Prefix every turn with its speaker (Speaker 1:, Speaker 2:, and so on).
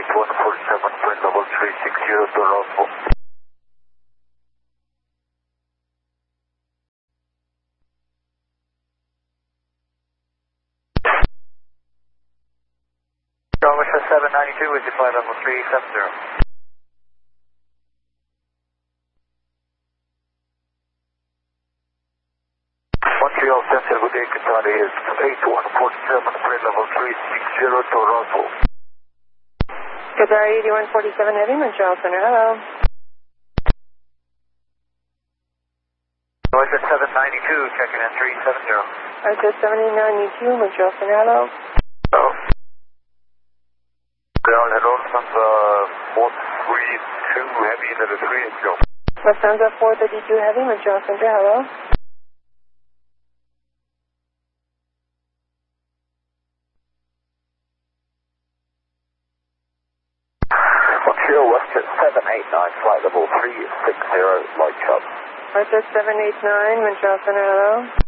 Speaker 1: 8147, wind level 360 to Roswell. Bravo 792 with the flight level 370. Montreal Center, good day, Qatar is 8147, wind level 360 to Roswell.
Speaker 2: Qatar 8147 Heavy, Montreal Center, hello.
Speaker 1: Roger 792, checking in 370.
Speaker 2: Roger 792, Montreal Center, hello.
Speaker 1: Hello. Hello, Lufthansa 432 Heavy, level 380.
Speaker 2: Lufthansa 432 Heavy, Montreal Center, hello.
Speaker 1: Montreal Western 789, flight level 360, light shot.
Speaker 2: Roger 789, Montreal Center, hello.